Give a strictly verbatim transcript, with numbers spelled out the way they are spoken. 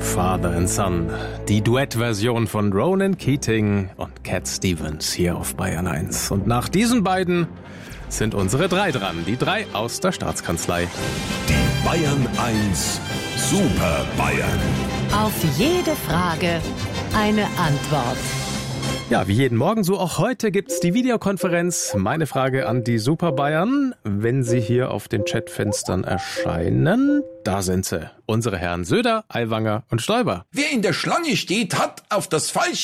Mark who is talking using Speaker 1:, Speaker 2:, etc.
Speaker 1: Father and Son. Die Duettversion von Ronan Keating und Cat Stevens hier auf Bayern eins. Und nach diesen beiden sind unsere drei dran. Die drei aus der Staatskanzlei.
Speaker 2: Die Bayern eins Super Bayern.
Speaker 3: Auf jede Frage eine Antwort.
Speaker 1: Ja, wie jeden Morgen, so auch heute gibt's die Videokonferenz. Meine Frage an die Super Bayern. Wenn sie hier auf den Chatfenstern erscheinen, da sind sie. Unsere Herren Söder, Aiwanger und Stoiber.
Speaker 4: Wer in der Schlange steht, hat auf das falsche